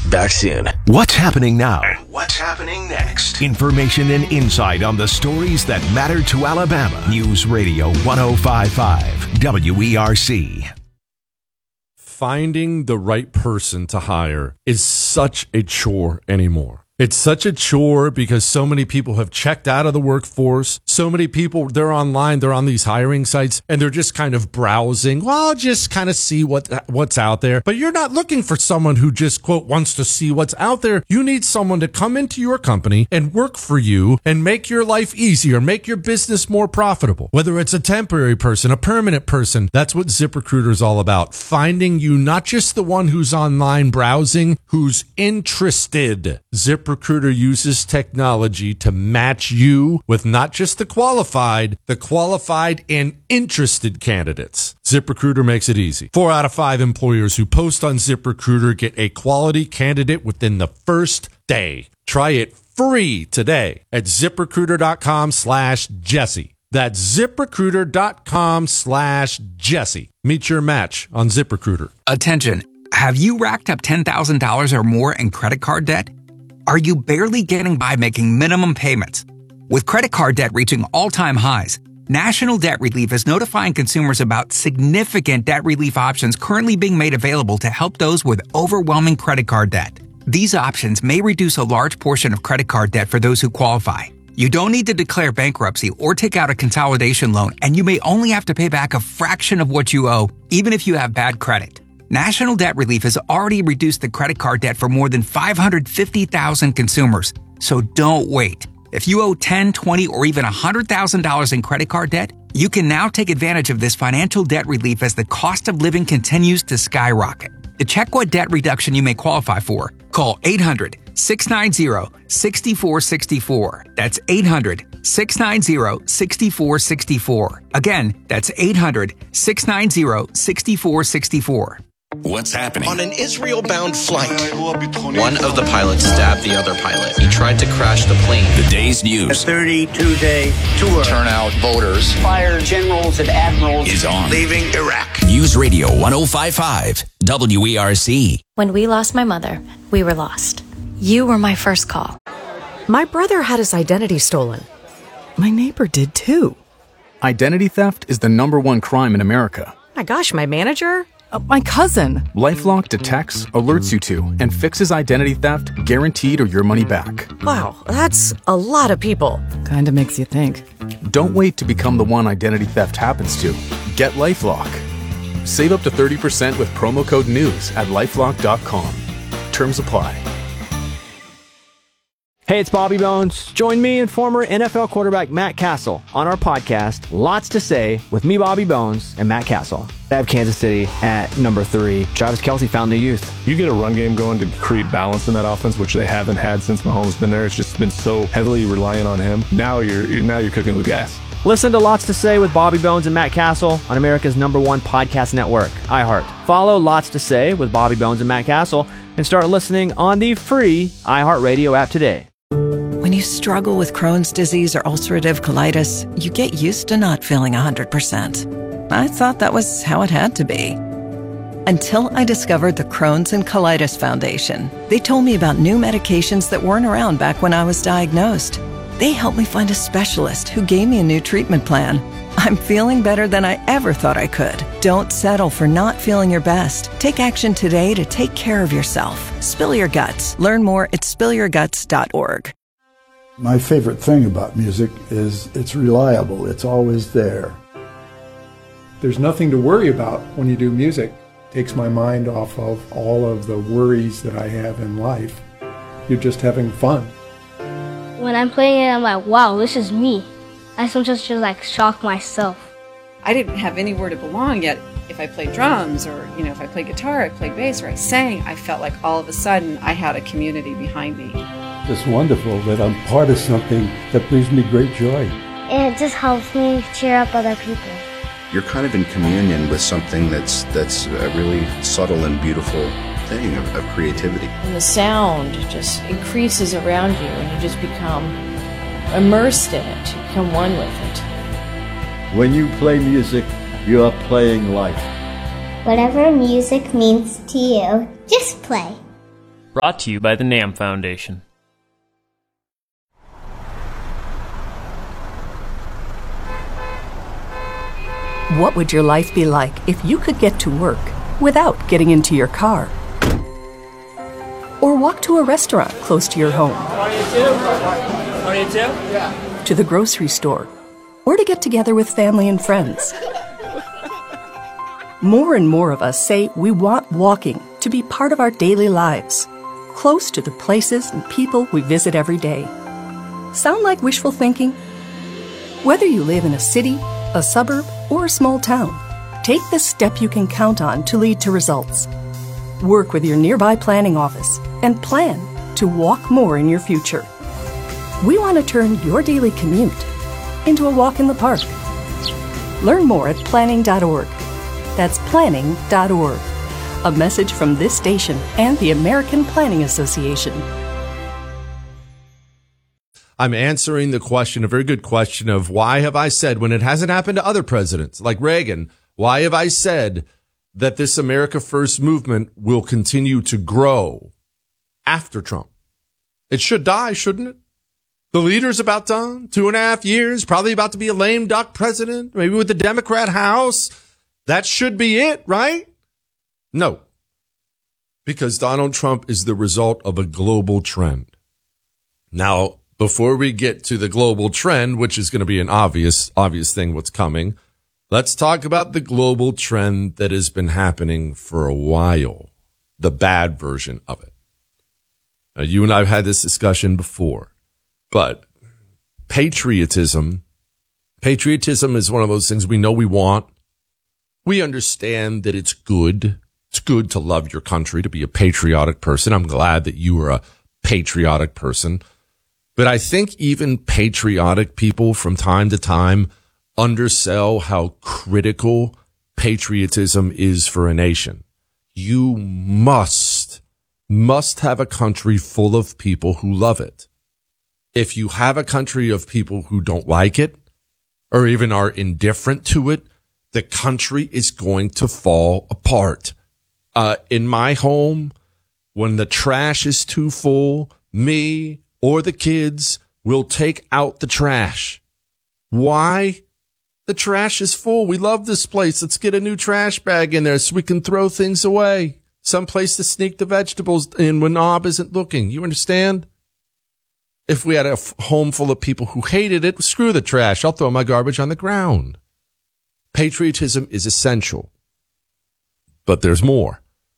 Back soon. What's happening now? What's happening next? Information and insight on the stories that matter to Alabama. News Radio 105.5 WERC. Finding the right person to hire is such a chore anymore. It's such a chore because so many people have checked out of the workforce. So many people, they're online, they're on these hiring sites, and they're just kind of browsing. Well, just kind of see what's out there. But you're not looking for someone who just, quote, wants to see what's out there. You need someone to come into your company and work for you and make your life easier, make your business more profitable. Whether it's a temporary person, a permanent person, that's what ZipRecruiter is all about. Finding you not just the one who's online browsing, who's interested. ZipRecruiter uses technology to match you with not just the qualified and interested candidates. ZipRecruiter makes it easy. 4 out of 5 employers who post on ZipRecruiter get a quality candidate within the first day. Try it free today at ZipRecruiter.com/Jesse. That's ZipRecruiter.com/Jesse. Meet your match on ZipRecruiter. Attention. Have you racked up $10,000 or more in credit card debt? Are you barely getting by making minimum payments? With credit card debt reaching all-time highs, National Debt Relief is notifying consumers about significant debt relief options currently being made available to help those with overwhelming credit card debt. These options may reduce a large portion of credit card debt for those who qualify. You don't need to declare bankruptcy or take out a consolidation loan, and you may only have to pay back a fraction of what you owe, even if you have bad credit. National Debt Relief has already reduced the credit card debt for more than 550,000 consumers. So don't wait. If you owe $10, $20, or even $100,000 in credit card debt, you can now take advantage of this financial debt relief as the cost of living continues to skyrocket. To check what debt reduction you may qualify for, call 800-690-6464. That's 800-690-6464. Again, that's 800-690-6464. What's happening? On an Israel-bound flight, one of the pilots stabbed the other pilot. He tried to crash the plane. The day's news. A 32-day tour. Turnout voters. Fire generals and admirals Is on. Leaving Iraq. News Radio 105.5 WERC. When we lost my mother, we were lost. You were my first call. My brother had his identity stolen. My neighbor did too. Identity theft is the #1 crime in America. My gosh, my manager? My cousin. LifeLock detects, alerts you to, and fixes identity theft guaranteed or your money back. Wow, that's a lot of people. Kinda makes you think. Don't wait to become the one identity theft happens to. Get LifeLock. Save up to 30% with promo code NEWS at LifeLock.com. Terms apply. Hey, it's Bobby Bones. Join me and former NFL quarterback Matt Castle on our podcast, Lots to Say, with me, Bobby Bones, and Matt Castle. I have Kansas City at number 3. Travis Kelce found the youth. You get a run game going to create balance in that offense, which they haven't had since Mahomes been there. It's just been so heavily reliant on him. Now you're cooking with gas. Listen to Lots to Say with Bobby Bones and Matt Castle on America's #1 podcast network, iHeart. Follow Lots to Say with Bobby Bones and Matt Castle and start listening on the free iHeartRadio app today. When you struggle with Crohn's disease or ulcerative colitis, you get used to not feeling 100%. I thought that was how it had to be. Until I discovered the Crohn's and Colitis Foundation. They told me about new medications that weren't around back when I was diagnosed. They helped me find a specialist who gave me a new treatment plan. I'm feeling better than I ever thought I could. Don't settle for not feeling your best. Take action today to take care of yourself. Spill your guts. Learn more at spillyourguts.org. My favorite thing about music is it's reliable. It's always there. There's nothing to worry about when you do music. It takes my mind off of all of the worries that I have in life. You're just having fun. When I'm playing it, I'm like, wow, this is me. I sometimes just like shock myself. I didn't have anywhere to belong yet. If I played drums or, if I played guitar, I played bass, or I sang, I felt like all of a sudden I had a community behind me. It's wonderful that I'm part of something that brings me great joy. It just helps me cheer up other people. You're kind of in communion with something that's a really subtle and beautiful thing of creativity. And the sound just increases around you and you just become immersed in it. You become one with it. When you play music, you are playing life. Whatever music means to you, just play. Brought to you by the NAM Foundation. What would your life be like if you could get to work without getting into your car? Or walk to a restaurant close to your home? To the grocery store? Or to get together with family and friends? More and more of us say we want walking to be part of our daily lives, close to the places and people we visit every day. Sound like wishful thinking? Whether you live in a city, a suburb, or a small town, take the step you can count on to lead to results. Work with your nearby planning office and plan to walk more in your future. We want to turn your daily commute into a walk in the park. Learn more at planning.org. That's planning.org. A message from this station and the American Planning Association. I'm answering the question, a very good question of why have I said, when it hasn't happened to other presidents like Reagan, why have I said that this America First movement will continue to grow after Trump? It should die, shouldn't it? The leader's about done, 2.5 years, probably about to be a lame duck president, maybe with the Democrat House. That should be it, right? No, because Donald Trump is the result of a global trend. Now, before we get to the global trend, which is going to be an obvious thing what's coming, let's talk about the global trend that has been happening for a while, the bad version of it. Now, you and I have had this discussion before, but patriotism is one of those things we know we want. We understand that it's good. It's good to love your country, to be a patriotic person. I'm glad that you are a patriotic person. But I think even patriotic people from time to time undersell how critical patriotism is for a nation. You must have a country full of people who love it. If you have a country of people who don't like it or even are indifferent to it, the country is going to fall apart. In my home, when the trash is too full, me or the kids will take out the trash. Why? The trash is full. We love this place. Let's get a new trash bag in there so we can throw things away. Some place to sneak the vegetables in when Nob isn't looking. You understand? If we had a home full of people who hated it, screw the trash. I'll throw my garbage on the ground. Patriotism is essential. But there's more.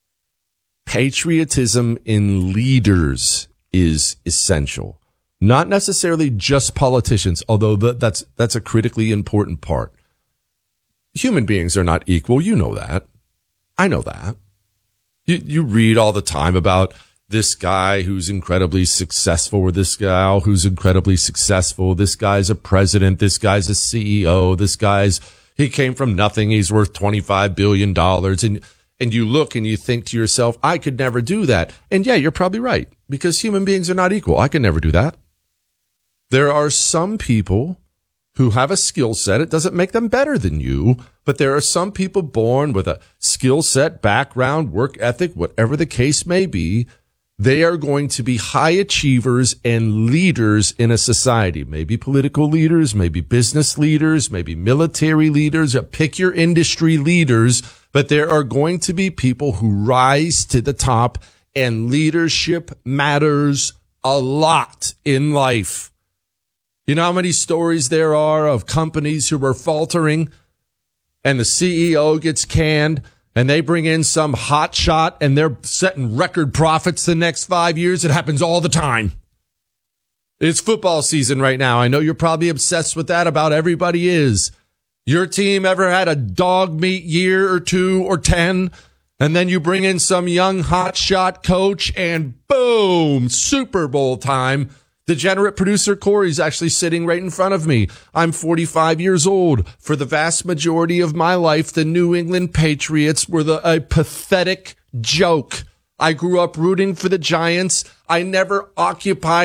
Patriotism in leaders is essential. Not necessarily just politicians, although that's a critically important part. Human beings are not equal. You know that. I know that. You read all the time about this guy who's incredibly successful or this gal who's incredibly successful. This guy's a president. This guy's a CEO. He came from nothing. He's worth $25 billion. And you look and you think to yourself, I could never do that. And yeah, you're probably right, because human beings are not equal. I could never do that. There are some people who have a skill set. It doesn't make them better than you, but there are some people born with a skill set, background, work ethic, whatever the case may be. They are going to be high achievers and leaders in a society, maybe political leaders, maybe business leaders, maybe military leaders, pick your industry leaders. But there are going to be people who rise to the top, and leadership matters a lot in life. You know how many stories there are of companies who are faltering and the CEO gets canned and they bring in some hot shot and they're setting record profits the next 5 years? It happens all the time. It's football season right now. I know you're probably obsessed with that. About everybody is. Your team ever had a dog meat year or 2 or 10, and then you bring in some young hotshot coach and boom, Super Bowl time. Degenerate producer Corey's actually sitting right in front of me. I'm 45 years old. For the vast majority of my life, the New England Patriots were a pathetic joke. I grew up rooting for the Giants. I never let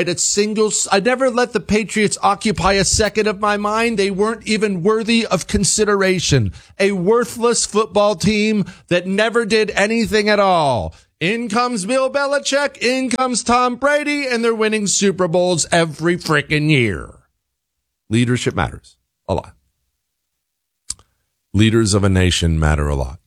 the Patriots occupy a second of my mind. They weren't even worthy of consideration. A worthless football team that never did anything at all. In comes Bill Belichick, in comes Tom Brady, and they're winning Super Bowls every freaking year. Leadership matters a lot. Leaders of a nation matter a lot.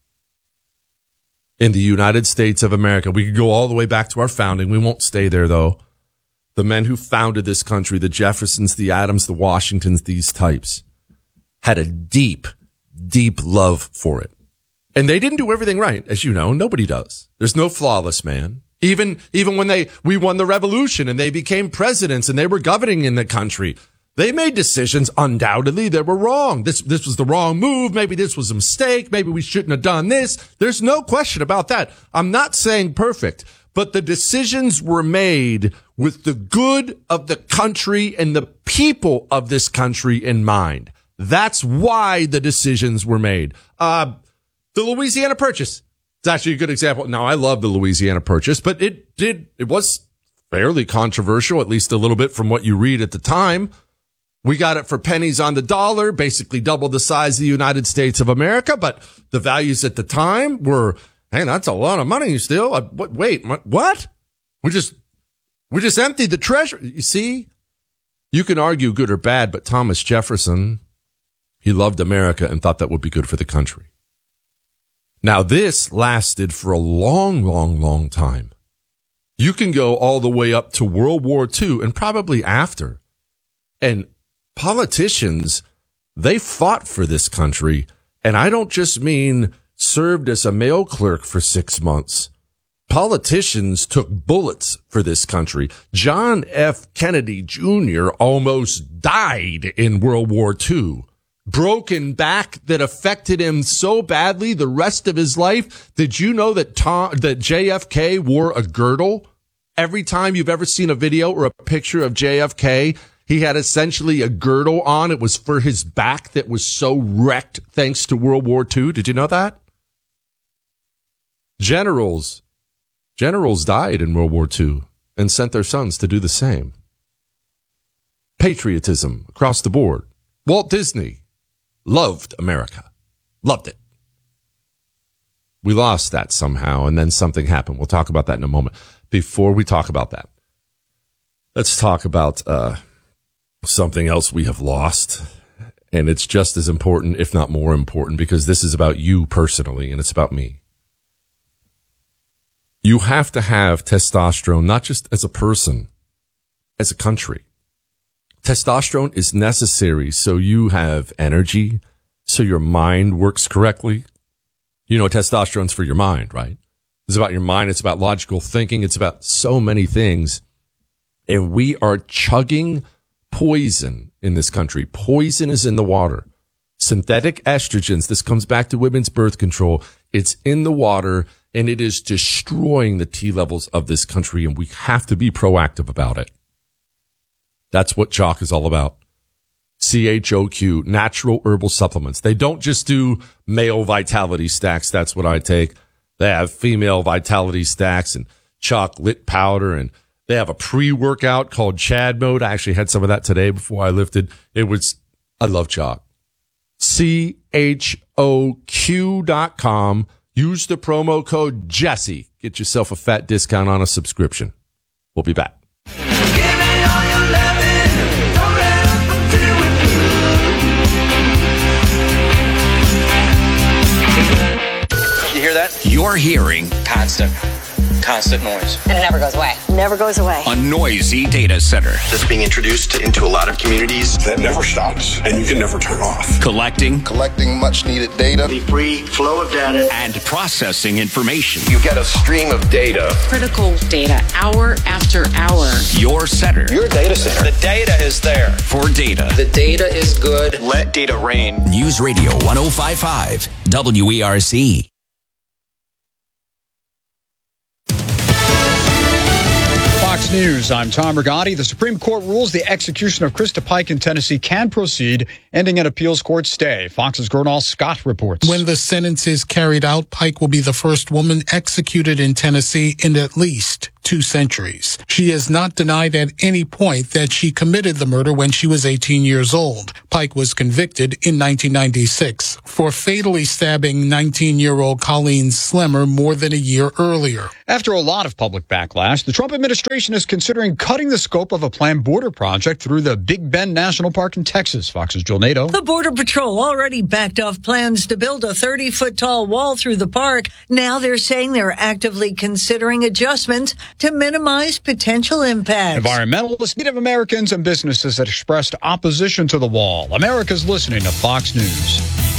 In the United States of America, we could go all the way back to our founding. We won't stay there, though. The men who founded this country, the Jeffersons, the Adams, the Washingtons, these types, had a deep, deep love for it. And they didn't do everything right, as you know. Nobody does. There's no flawless man. Even when we won the revolution and they became presidents and they were governing in the country, they made decisions undoubtedly that were wrong. This was the wrong move. Maybe this was a mistake. Maybe we shouldn't have done this. There's no question about that. I'm not saying perfect, but the decisions were made with the good of the country and the people of this country in mind. That's why the decisions were made. The Louisiana Purchase. It's actually a good example. Now, I love the Louisiana Purchase, but it was fairly controversial, at least a little bit from what you read at the time. We got it for pennies on the dollar, basically double the size of the United States of America, but the values at the time were, hey, that's a lot of money still. Wait, what? We just emptied the treasury. You see, you can argue good or bad, but Thomas Jefferson, he loved America and thought that would be good for the country. Now, this lasted for a long, long, long time. You can go all the way up to World War II and probably after. And politicians, they fought for this country. And I don't just mean served as a mail clerk for 6 months. Politicians took bullets for this country. John F. Kennedy Jr. almost died in World War II. Broken back that affected him so badly the rest of his life. Did you know that JFK wore a girdle? Every time you've ever seen a video or a picture of JFK, he had essentially a girdle on. It was for his back that was so wrecked thanks to World War II. Did you know that? Generals died in World War II and sent their sons to do the same. Patriotism across the board. Walt Disney loved America. Loved it. We lost that somehow, and then something happened. We'll talk about that in a moment. Before we talk about that, let's talk about something else we have lost, and it's just as important, if not more important, because this is about you personally, and it's about me. You have to have testosterone, not just as a person, as a country. Testosterone is necessary so you have energy, so your mind works correctly. You know, testosterone's for your mind, right? It's about your mind. It's about logical thinking. It's about so many things. And we are chugging poison in this country. Poison is in the water. Synthetic estrogens. This comes back to women's birth control. It's in the water and it is destroying the T levels of this country. And we have to be proactive about it. That's what CHOQ is all about. CHOQ, natural herbal supplements. They don't just do male vitality stacks. That's what I take. They have female vitality stacks and chocolate powder, and they have a pre-workout called Chad Mode. I actually had some of that today before I lifted. I love CHOQ. CHOQ.com. Use the promo code Jesse. Get yourself a fat discount on a subscription. We'll be back. Hear that? You're hearing Constant noise. And it never goes away. Never goes away. A noisy data center. That's being introduced into a lot of communities. That never stops, and you can never turn off. Collecting much needed data. The free flow of data. And processing information. You get a stream of data. Critical data, hour after hour. Your center. Your data center. The data is there. For data. The data is good. Let data reign. News Radio 105.5 WERC. Fox News, I'm Tom Rigotti. The Supreme Court rules the execution of Krista Pike in Tennessee can proceed, ending an appeals court stay. Fox's Gernal Scott reports. When the sentence is carried out, Pike will be the first woman executed in Tennessee in at least 2 centuries. She has not denied at any point that she committed the murder when she was 18 years old. Pike was convicted in 1996 for fatally stabbing 19-year-old Colleen Slemmer more than a year earlier. After a lot of public backlash, the Trump administration is considering cutting the scope of a planned border project through the Big Bend National Park in Texas. Fox's Jill Nato. The Border Patrol already backed off plans to build a 30-foot-tall wall through the park. Now they're saying they're actively considering adjustments to minimize potential impacts. Environmentalists, Native Americans, and businesses that expressed opposition to the wall. America's listening to Fox News.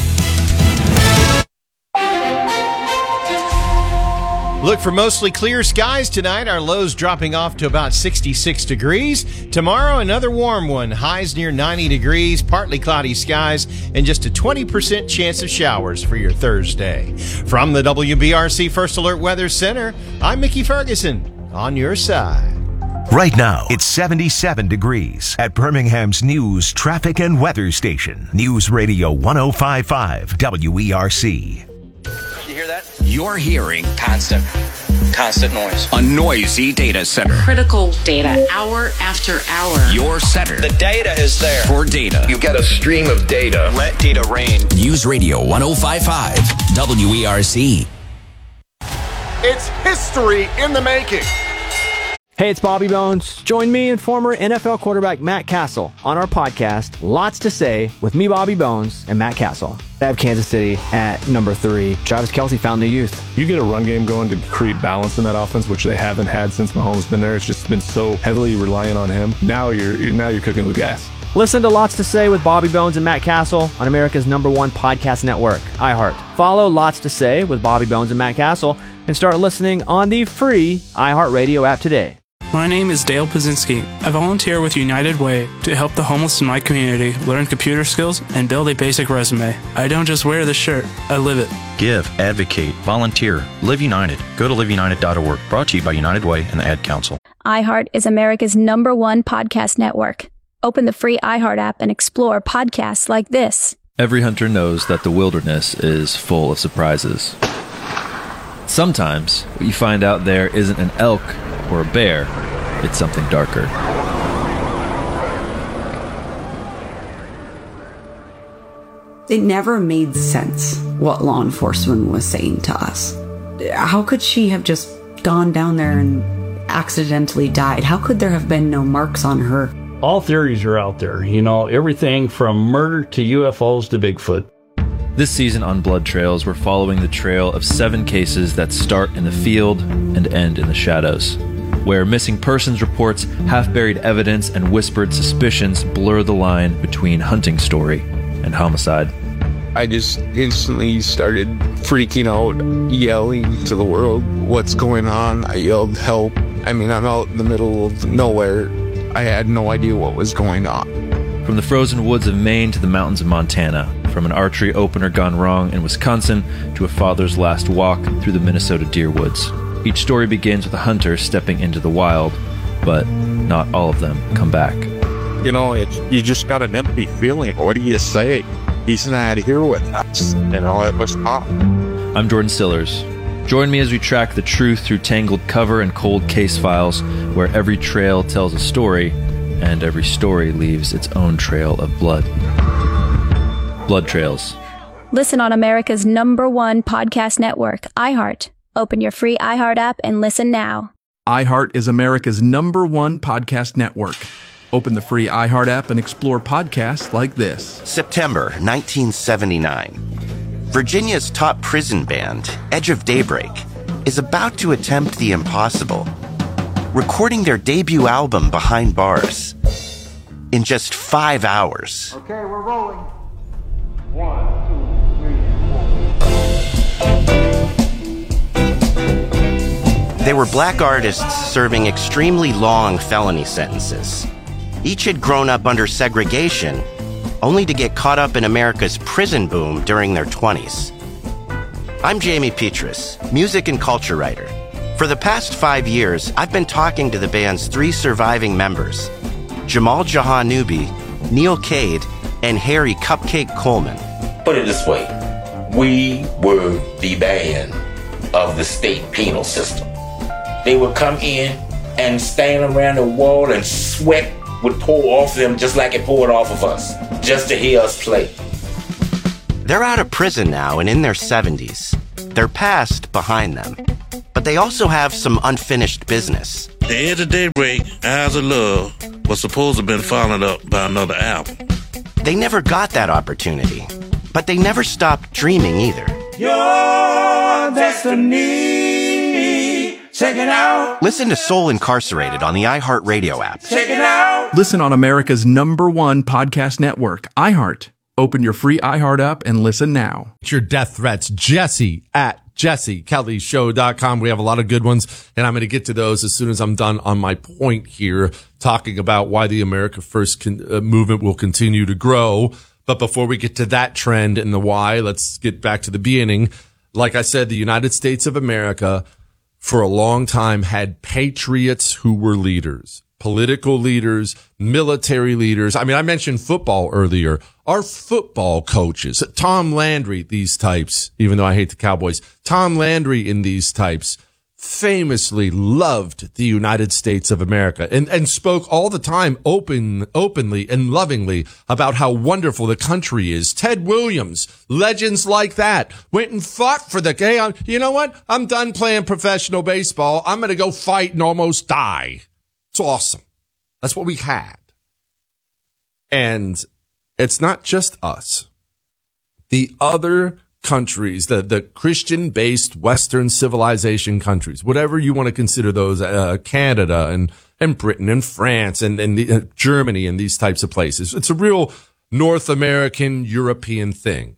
Look for mostly clear skies tonight. Our lows dropping off to about 66 degrees. Tomorrow, another warm one. Highs near 90 degrees, partly cloudy skies, and just a 20% chance of showers for your Thursday. From the WBRC First Alert Weather Center, I'm Mickey Ferguson, on your side. Right now, it's 77 degrees at Birmingham's news, traffic, and weather station. News Radio 105.5 WERC. You hear that? You're hearing Constant noise. a noisy data center. Critical data, hour after hour. Your center The data is there. for data. You get a stream of data. Let data rain. News Radio 105.5 WERC. It's history in the making. Hey, it's Bobby Bones. Join me and former NFL quarterback Matt Castle on our podcast, Lots to Say, with me, Bobby Bones, and Matt Castle. I have Kansas City at number 3. Travis Kelce found new youth. You get a run game going to create balance in that offense, which they haven't had since Mahomes been there. It's just been so heavily reliant on him. Now you're cooking with gas. Listen to Lots to Say with Bobby Bones and Matt Castle on America's #1 podcast network, iHeart. Follow Lots to Say with Bobby Bones and Matt Castle and start listening on the free iHeartRadio app today. My name is Dale Pazinski. I volunteer with United Way to help the homeless in my community learn computer skills and build a basic resume. I don't just wear the shirt, I live it. Give, advocate, volunteer, Live United. Go to liveunited.org. Brought to you by United Way and the Ad Council. iHeart is America's #1 podcast network. Open the free iHeart app and explore podcasts like this. Every hunter knows that the wilderness is full of surprises. Sometimes what you find out there isn't an elk or a bear, it's something darker. It never made sense what law enforcement was saying to us. How could she have just gone down there and accidentally died? How could there have been no marks on her? All theories are out there, everything from murder to UFOs to Bigfoot. This season on Blood Trails, we're following the trail of 7 cases that start in the field and end in the shadows, where missing persons reports, half-buried evidence, and whispered suspicions blur the line between hunting story and homicide. I just instantly started freaking out, yelling to the world, "What's going on?" I yelled, "Help." I'm out in the middle of nowhere. I had no idea what was going on. From the frozen woods of Maine to the mountains of Montana, from an archery opener gone wrong in Wisconsin to a father's last walk through the Minnesota deer woods. Each story begins with a hunter stepping into the wild, but not all of them come back. You just got an empty feeling. What do you say? He's not here with us. It was tough. I'm Jordan Stillers. Join me as we track the truth through tangled cover and cold case files, where every trail tells a story, and every story leaves its own trail of blood. Blood Trails. Listen on America's #1 podcast network, iHeart. Open your free iHeart app and listen now. iHeart is America's #1 podcast network. Open the free iHeart app and explore podcasts like this. September 1979. Virginia's top prison band, Edge of Daybreak, is about to attempt the impossible, recording their debut album Behind Bars in just 5 hours. Okay, we're rolling. 1, 2, 3, 4. They were black artists serving extremely long felony sentences. Each had grown up under segregation, only to get caught up in America's prison boom during their 20s. I'm Jamie Petrus, music and culture writer. For For the past 5 years, I've been talking to the band's 3 surviving members, Jamal Jahanubi, Neil Cade, and Harry Cupcake Coleman. Put it this way, we were the band of the state penal system. They would come in and stand around the wall and sweat would pour off them just like it poured off of us, just to hear us play. They're out of prison now and in their 70s. Their past behind them. But they also have some unfinished business. The Edge of Daybreak, Eyes of Love, was supposed to have been followed up by another album. They never got that opportunity, but they never stopped dreaming either. Your destiny. Check it out. Listen to Soul Incarcerated on the iHeartRadio app. Check it out. Listen on America's #1 podcast network, iHeart. Open your free iHeart app and listen now. Your death threats, Jesse at JesseKellyShow.com. We have a lot of good ones, and I'm going to get to those as soon as I'm done on my point here, talking about why the America First movement will continue to grow. But before we get to that trend and the why, let's get back to the beginning. Like I said, the United States of America for a long time had patriots who were leaders. Political leaders, military leaders. I mean, I mentioned football earlier. Our football coaches, Tom Landry, these types, even though I hate the Cowboys, Tom Landry in these types famously loved the United States of America and spoke all the time openly and lovingly about how wonderful the country is. Ted Williams, legends like that, went and fought for the, hey, you know what? I'm done playing professional baseball. I'm going to go fight and almost die. It's awesome. That's what we had. And it's not just us. The other countries, the Christian-based Western civilization countries, whatever you want to consider those, Canada and Britain and France and Germany and these types of places. It's a real North American, European thing.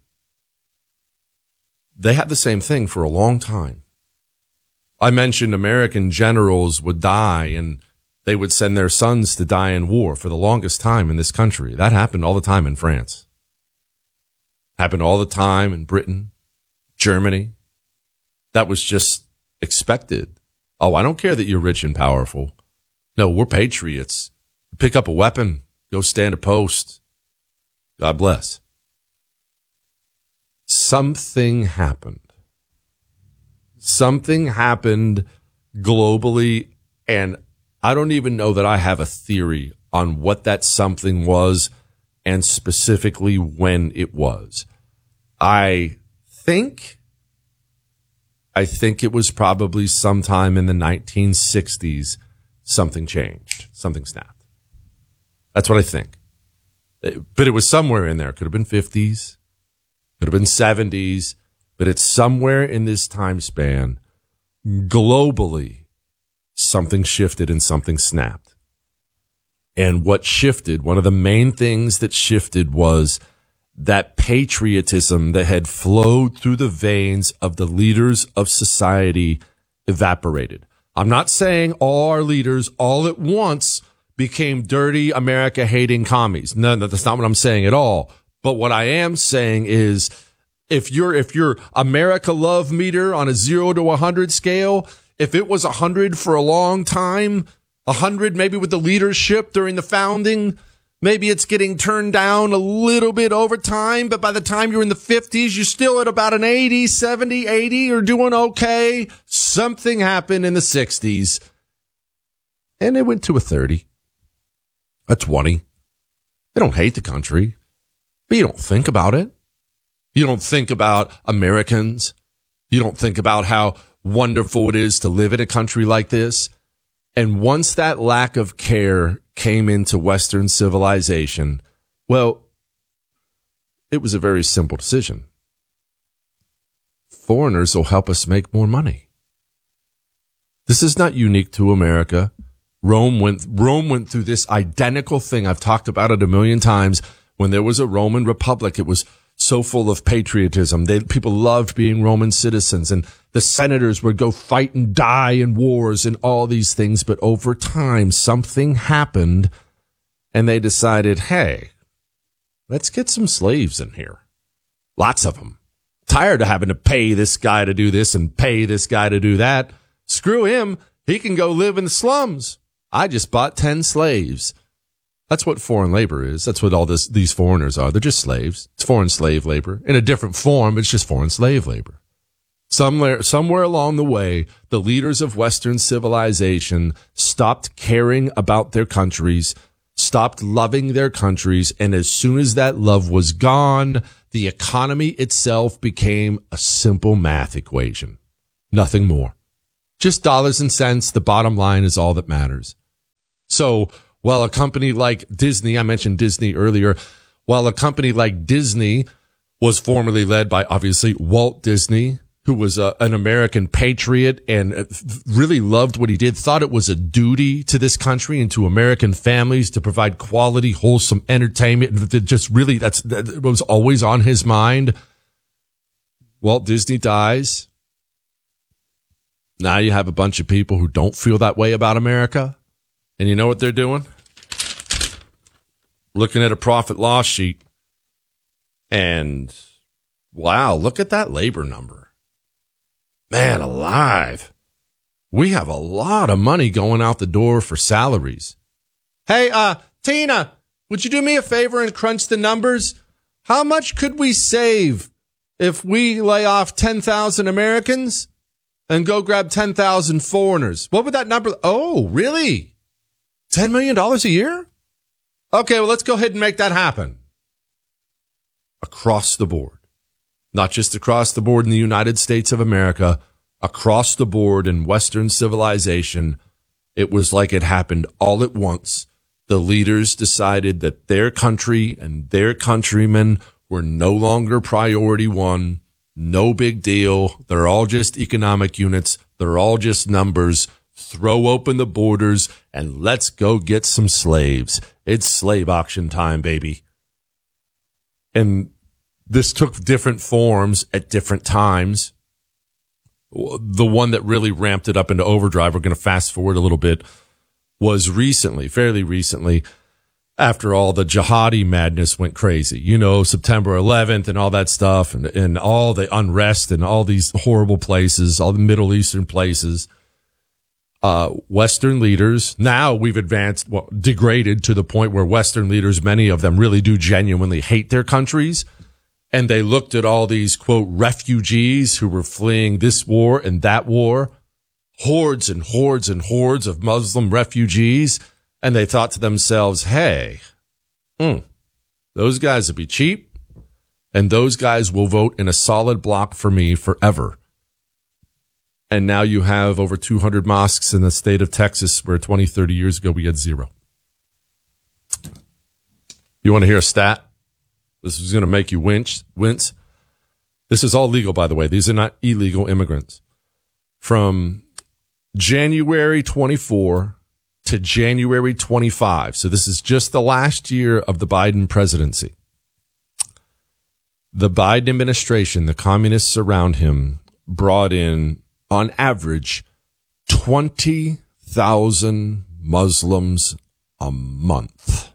They had the same thing for a long time. I mentioned American generals would die and they would send their sons to die in war for the longest time in this country. That happened all the time in France. Happened all the time in Britain, Germany. That was just expected. Oh, I don't care that you're rich and powerful. No, we're patriots. Pick up a weapon, go stand a post. God bless. Something happened. Something happened globally, and I don't even know that I have a theory on what that something was and specifically when it was. I think it was probably sometime in the 1960s something changed. Something snapped. That's what I think. But it was somewhere in there. Could have been 50s. Could have been 70s. But it's somewhere in this time span globally. Something shifted and something snapped. And what shifted, one of the main things that shifted was that patriotism that had flowed through the veins of the leaders of society evaporated. I'm not saying all our leaders all at once became dirty America-hating commies. No, that's not what I'm saying at all. But what I am saying is if your America love meter on a 0 to 100 scale, if it was 100 for a long time, 100 maybe with the leadership during the founding, maybe it's getting turned down a little bit over time, but by the time you're in the 50s, you're still at about an 80, 70, 80, you're doing okay. Something happened in the 60s, and it went to a 30, a 20. They don't hate the country, but you don't think about it. You don't think about Americans. You don't think about how wonderful it is to live in a country like this. And once that lack of care came into Western civilization, well, it was a very simple decision. Foreigners will help us make more money. This is not unique to America. Rome went through this identical thing. I've talked about it a million times. When there was a Roman Republic, it was so full of patriotism. People loved being Roman citizens, and the senators would go fight and die in wars and all these things. But over time, something happened, and they decided, hey, let's get some slaves in here. Lots of them. Tired of having to pay this guy to do this and pay this guy to do that. Screw him. He can go live in the slums. I just bought 10 slaves. That's what foreign labor is. That's what all these foreigners are. They're just slaves. It's foreign slave labor. In a different form, it's just foreign slave labor. Somewhere along the way, the leaders of Western civilization stopped caring about their countries, stopped loving their countries, and as soon as that love was gone, the economy itself became a simple math equation. Nothing more. Just dollars and cents. The bottom line is all that matters. So while a company like Disney, I mentioned Disney earlier, while a company like Disney was formerly led by, obviously, Walt Disney, who was an American patriot and really loved what he did, thought it was a duty to this country and to American families to provide quality, wholesome entertainment. Just really, that was always on his mind. Walt Disney dies. Now you have a bunch of people who don't feel that way about America. And you know what they're doing? Looking at a profit loss sheet. And wow, look at that labor number. Man alive. We have a lot of money going out the door for salaries. Hey, Tina, would you do me a favor and crunch the numbers? How much could we save if we lay off 10,000 Americans and go grab 10,000 foreigners? What would that number? Oh, really? $10 million a year? Okay, well, let's go ahead and make that happen. Across the board. Not just across the board in the United States of America, across the board in Western civilization, it was like it happened all at once. The leaders decided that their country and their countrymen were no longer priority one. No big deal. They're all just economic units. They're all just numbers. Throw open the borders and let's go get some slaves. It's slave auction time, baby. And this took different forms at different times. The one that really ramped it up into overdrive, we're going to fast forward a little bit, was recently, fairly recently, after all the jihadi madness went crazy. You know, September 11th and all that stuff and all the unrest in all these horrible places, all the Middle Eastern places. Western leaders, now we've advanced, degraded to the point where Western leaders, many of them really do genuinely hate their countries. And they looked at all these, quote, refugees who were fleeing this war and that war, hordes and hordes and hordes of Muslim refugees. And they thought to themselves, hey, those guys will be cheap. And those guys will vote in a solid block for me forever. And now you have over 200 mosques in the state of Texas where 20, 30 years ago we had 0. You want to hear a stat? This is going to make you wince. This is all legal, by the way. These are not illegal immigrants. From January 24 to January 25. So this is just the last year of the Biden presidency. The Biden administration, the communists around him, brought in, on average, 20,000 Muslims a month.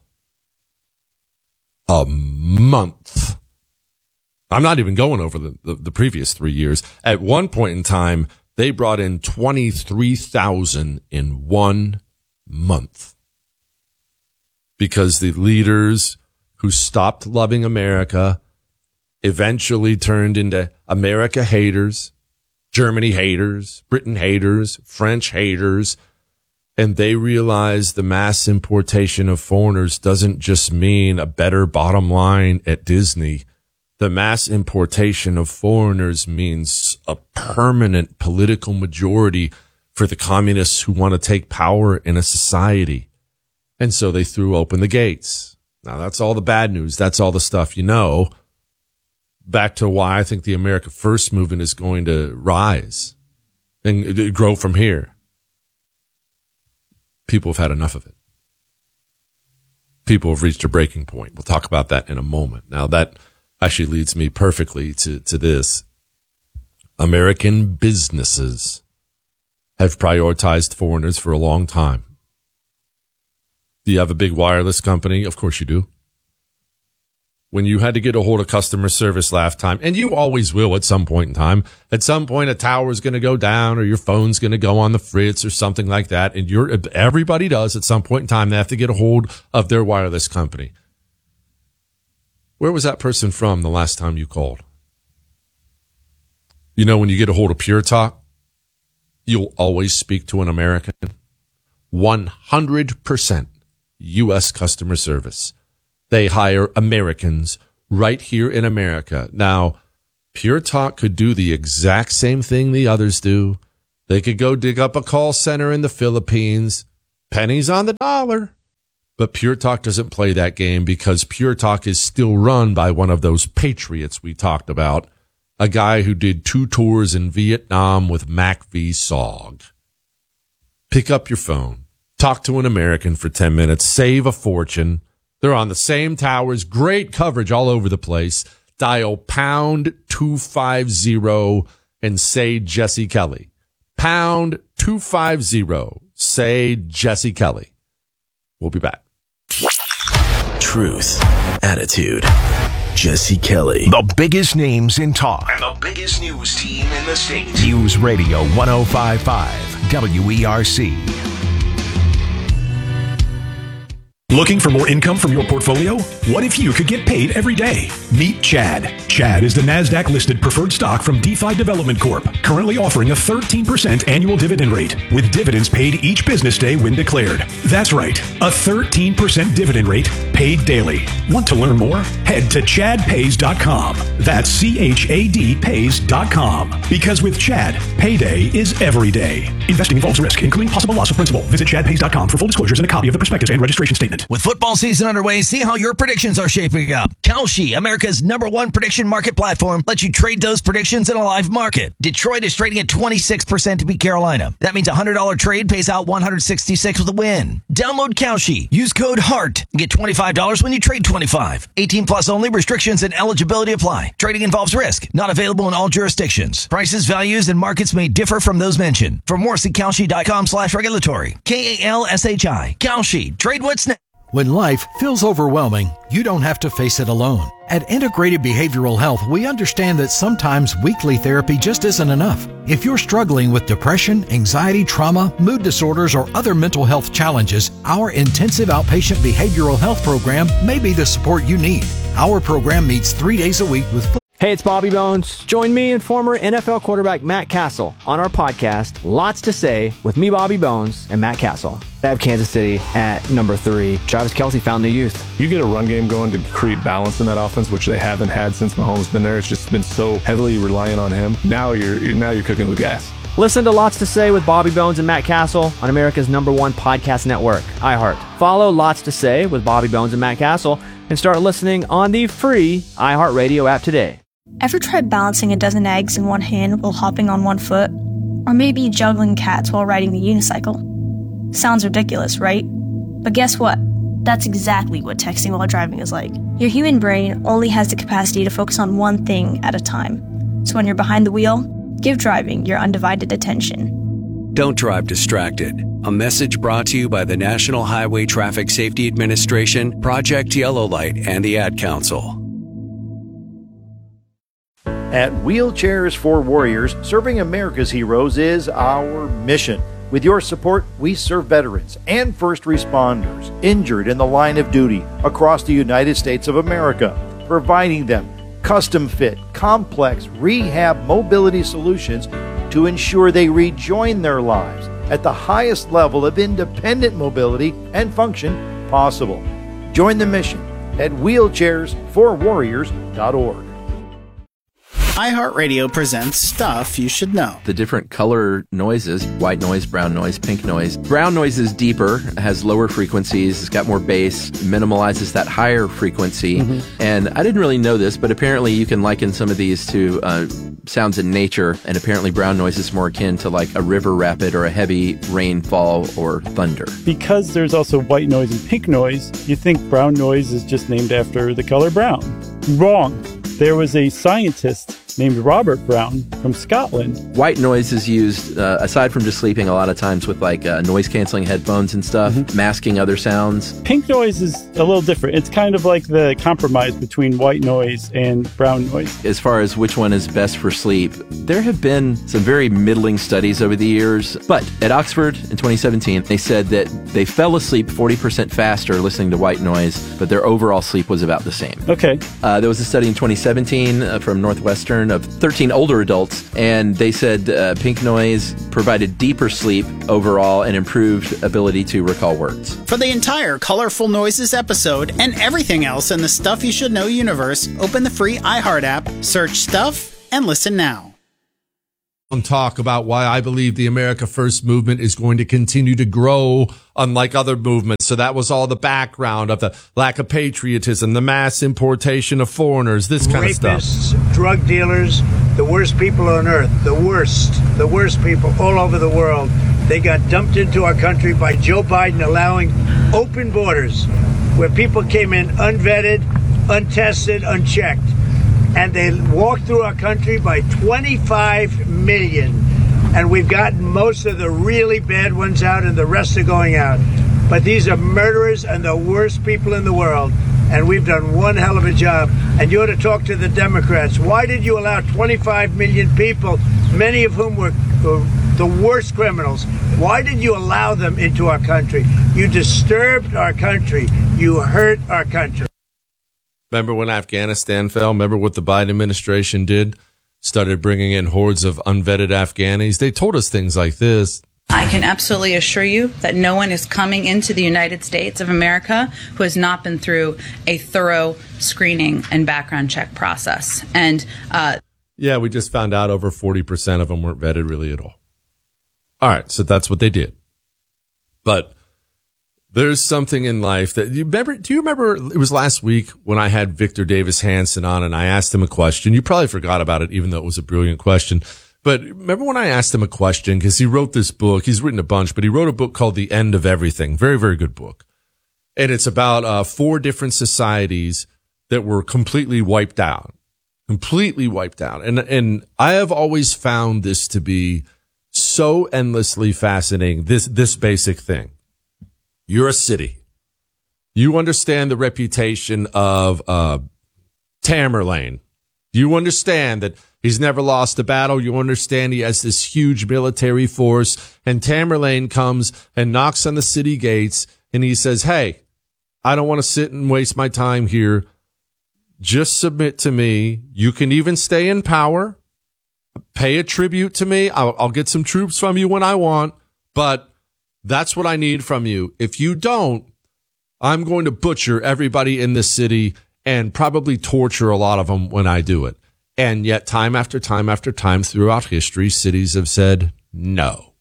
A month. I'm not even going over the previous 3 years. At one point in time, they brought in 23,000 in 1 month. Because the leaders who stopped loving America eventually turned into America haters, Germany haters, Britain haters, French haters, and they realized the mass importation of foreigners doesn't just mean a better bottom line at Disney. The mass importation of foreigners means a permanent political majority for the communists who want to take power in a society. And so they threw open the gates. Now, that's all the bad news. That's all the stuff you know. Back to why I think the America First movement is going to rise and grow from here. People have had enough of it. People have reached a breaking point. We'll talk about that in a moment. Now, that actually leads me perfectly to this. American businesses have prioritized foreigners for a long time. Do you have a big wireless company? Of course you do. when you had to get a hold of customer service last time, and you always will at some point in time. At some point, a tower is going to go down or your phone's going to go on the fritz or something like that. And everybody does at some point in time. They have to get a hold of their wireless company. Where was that person from the last time you called? You know, when you get a hold of Pure Talk, you'll always speak to an American. 100% U.S. customer service. They hire Americans right here in America. Now, Pure Talk could do the exact same thing the others do. They could go dig up a call center in the Philippines, pennies on the dollar. But Pure Talk doesn't play that game because Pure Talk is still run by one of those patriots we talked about, a guy who did 2 tours in Vietnam with Mac V. Sog. Pick up your phone, talk to an American for 10 minutes, save a fortune. They're on the same towers, great coverage all over the place. Dial pound 250 and say Jesse Kelly. Pound 250, say Jesse Kelly. We'll be back. Truth, attitude, Jesse Kelly. The biggest names in talk. And the biggest news team in the state. News Radio 105.5 WERC. Looking for more income from your portfolio? What if you could get paid every day? Meet Chad. Chad is the NASDAQ-listed preferred stock from DeFi Development Corp., currently offering a 13% annual dividend rate, with dividends paid each business day when declared. That's right, a 13% dividend rate paid daily. Want to learn more? Head to chadpays.com. That's CHAD-Pays.com. Because with Chad, payday is every day. Investing involves risk, including possible loss of principal. Visit chadpays.com for full disclosures and a copy of the prospectus and registration statement. With football season underway, see how your predictions are shaping up. Kalshi, America's #1 prediction market platform, lets you trade those predictions in a live market. Detroit is trading at 26% to beat Carolina. That means a $100 trade pays out $166 with a win. Download Kalshi. Use code HEART. Get $25 when you trade 25. 18 plus only. Restrictions and eligibility apply. Trading involves risk. Not available in all jurisdictions. Prices, values, and markets may differ from those mentioned. For more, see Kalshi.com/regulatory. KALSHI. Kalshi. Trade what's next. When life feels overwhelming, you don't have to face it alone. At Integrated Behavioral Health, we understand that sometimes weekly therapy just isn't enough. If you're struggling with depression, anxiety, trauma, mood disorders, or other mental health challenges, our intensive outpatient behavioral health program may be the support you need. Our program meets 3 days a week with... Hey, it's Bobby Bones. Join me and former NFL quarterback Matt Castle on our podcast, Lots to Say, with me, Bobby Bones, and Matt Castle. I have Kansas City at number 3. Travis Kelce found new youth. You get a run game going to create balance in that offense, which they haven't had since Mahomes been there. It's just been so heavily reliant on him. Now you're cooking with gas. Listen to Lots to Say with Bobby Bones and Matt Castle on America's #1 podcast network, iHeart. Follow Lots to Say with Bobby Bones and Matt Castle and start listening on the free iHeartRadio app today. Ever tried balancing a dozen eggs in one hand while hopping on one foot? Or maybe juggling cats while riding the unicycle? Sounds ridiculous, right? But guess what? That's exactly what texting while driving is like. Your human brain only has the capacity to focus on one thing at a time. So when you're behind the wheel, give driving your undivided attention. Don't drive distracted. A message brought to you by the National Highway Traffic Safety Administration, Project Yellow Light, and the Ad Council. At Wheelchairs for Warriors, serving America's heroes is our mission. With your support, we serve veterans and first responders injured in the line of duty across the United States of America, providing them custom-fit, complex rehab mobility solutions to ensure they rejoin their lives at the highest level of independent mobility and function possible. Join the mission at wheelchairsforwarriors.org. iHeartRadio presents Stuff You Should Know. The different color noises, white noise, brown noise, pink noise. Brown noise is deeper, has lower frequencies, it's got more bass, minimalizes that higher frequency. And I didn't really know this, but apparently you can liken some of these to sounds in nature, and apparently brown noise is more akin to like a river rapid or a heavy rainfall or thunder. Because there's also white noise and pink noise, you think brown noise is just named after the color brown. Wrong. There was a scientist named Robert Brown from Scotland. White noise is used, aside from just sleeping, a lot of times with like noise-canceling headphones and stuff, masking other sounds. Pink noise is a little different. It's kind of like the compromise between white noise and brown noise. As far as which one is best for sleep, there have been some very middling studies over the years, but at Oxford in 2017, they said that they fell asleep 40% faster listening to white noise, but their overall sleep was about the same. Okay. There was a study in 2017 from Northwestern of 13 older adults, and they said pink noise provided deeper sleep overall and improved ability to recall words. For the entire Colorful Noises episode and everything else in the Stuff You Should Know universe, open the free iHeart app, search Stuff, and listen now. Talk about why I believe the America First movement is going to continue to grow unlike other movements. So that was all the background of the lack of patriotism, the mass importation of foreigners, this kind of stuff. Rapists, drug dealers, the worst people on earth, the worst people all over the world. They got dumped into our country by Joe Biden allowing open borders where people came in unvetted, untested, unchecked. And they walked through our country by 25 million. And we've gotten most of the really bad ones out and the rest are going out. But these are murderers and the worst people in the world. And we've done one hell of a job. And you ought to talk to the Democrats. Why did you allow 25 million people, many of whom were the worst criminals? Why did you allow them into our country? You disturbed our country. You hurt our country. Remember when Afghanistan fell? Remember what the Biden administration did? Started bringing in hordes of unvetted Afghanis. They told us things like this. I can absolutely assure you that no one is coming into the United States of America who has not been through a thorough screening and background check process. And yeah, we just found out over 40% of them weren't vetted really at all. All right, so that's what they did. But there's something in life that do you remember it was last week when I had Victor Davis Hanson on and I asked him a question. You probably forgot about it, even though it was a brilliant question. But remember when I asked him a question, because he wrote this book, he's written a bunch, but he wrote a book called The End of Everything. Very, very good book. And it's about 4 different societies that were completely wiped out. And I have always found this to be so endlessly fascinating, this basic thing. You're a city. You understand the reputation of Tamerlane. You understand that he's never lost a battle. You understand he has this huge military force. And Tamerlane comes and knocks on the city gates and he says, hey, I don't want to sit and waste my time here. Just submit to me. You can even stay in power. Pay a tribute to me. I'll get some troops from you when I want, but that's what I need from you. If you don't, I'm going to butcher everybody in this city and probably torture a lot of them when I do it. And yet time after time after time throughout history, cities have said no.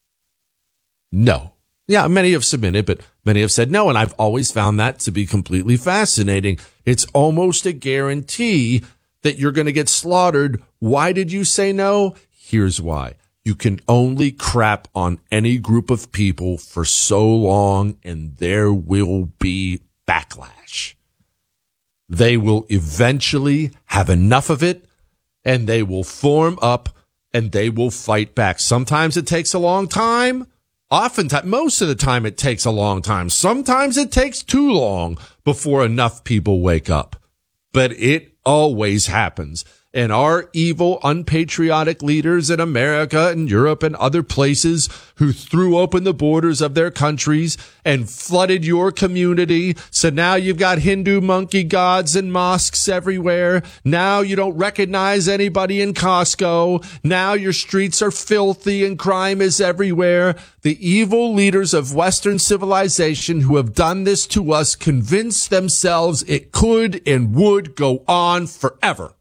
No. Yeah, many have submitted, but many have said no. And I've always found that to be completely fascinating. It's almost a guarantee that you're going to get slaughtered. Why did you say no? Here's why. You can only crap on any group of people for so long, and there will be backlash. They will eventually have enough of it, and they will form up, and they will fight back. Sometimes it takes a long time. Oftentimes, most of the time it takes a long time. Sometimes it takes too long before enough people wake up. But it always happens. And our evil, unpatriotic leaders in America and Europe and other places who threw open the borders of their countries and flooded your community. So now you've got Hindu monkey gods and mosques everywhere. Now you don't recognize anybody in Costco. Now your streets are filthy and crime is everywhere. The evil leaders of Western civilization who have done this to us convinced themselves it could and would go on forever.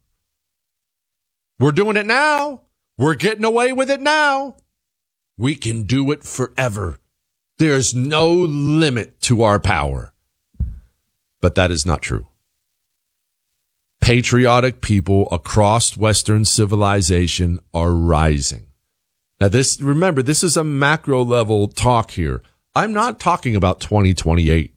We're doing it now. We're getting away with it now. We can do it forever. There's no limit to our power. But that is not true. Patriotic people across Western civilization are rising. Now remember, this is a macro level talk here. I'm not talking about 2028.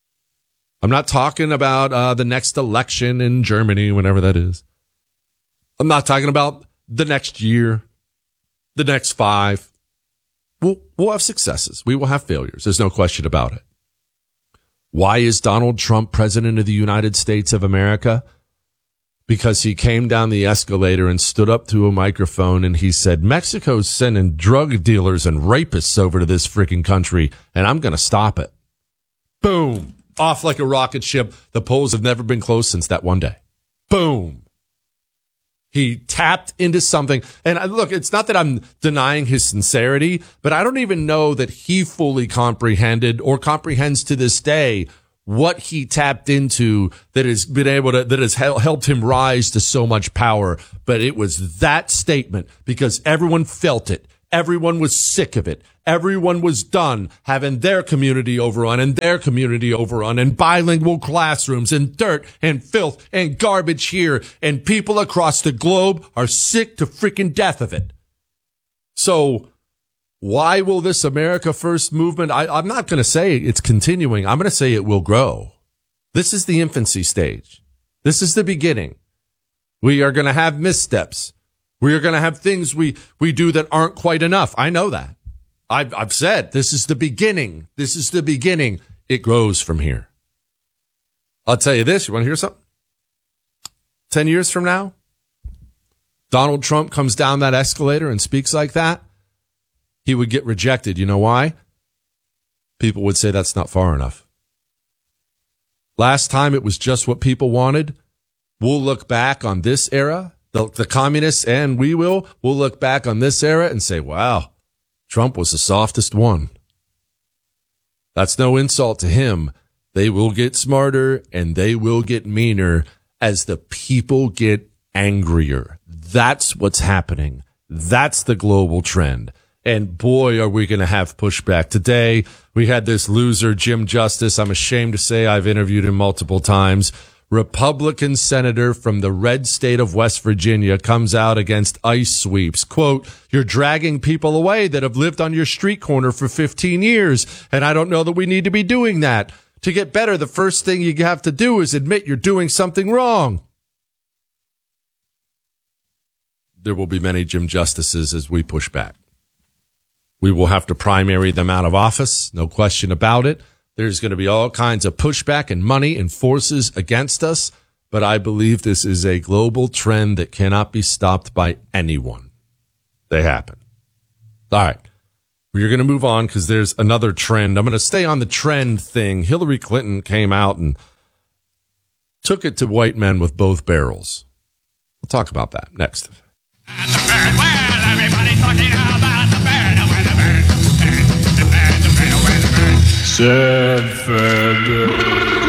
I'm not talking about the next election in Germany, whenever that is. I'm not talking about the next year, the next 5. We'll have successes. We will have failures. There's no question about it. Why is Donald Trump president of the United States of America? Because he came down the escalator and stood up to a microphone and he said, Mexico's sending drug dealers and rapists over to this freaking country, and I'm going to stop it. Boom. Off like a rocket ship. The polls have never been close since that one day. Boom. He tapped into something. And look, it's not that I'm denying his sincerity, but I don't even know that he fully comprehended or comprehends to this day what he tapped into that has helped him rise to so much power. But it was that statement because everyone felt it. Everyone was sick of it. Everyone was done having their community overrun and their community overrun and bilingual classrooms and dirt and filth and garbage here. And people across the globe are sick to freaking death of it. So why will this America First movement? I'm not going to say it's continuing. I'm going to say it will grow. This is the infancy stage. This is the beginning. We are going to have missteps. We are going to have things we do that aren't quite enough. I know that. I've said this is the beginning. This is the beginning. It grows from here. I'll tell you this. You want to hear something? 10 years from now, Donald Trump comes down that escalator and speaks like that. He would get rejected. You know why? People would say that's not far enough. Last time it was just what people wanted. We'll look back on this era. The communists and we'll look back on this era and say, wow, Trump was the softest one. That's no insult to him. They will get smarter and they will get meaner as the people get angrier. That's what's happening. That's the global trend. And boy, are we going to have pushback. Today, we had this loser, Jim Justice. I'm ashamed to say I've interviewed him multiple times. Republican senator from the red state of West Virginia comes out against ICE sweeps. Quote, you're dragging people away that have lived on your street corner for 15 years. And I don't know that we need to be doing that. To get better, the first thing you have to do is admit you're doing something wrong. There will be many Jim Justices as we push back. We will have to primary them out of office. No question about it. There's going to be all kinds of pushback and money and forces against us. But I believe this is a global trend that cannot be stopped by anyone. They happen. All right. We're going to move on because there's another trend. I'm going to stay on the trend thing. Hillary Clinton came out and took it to white men with both barrels. We'll talk about that next. Said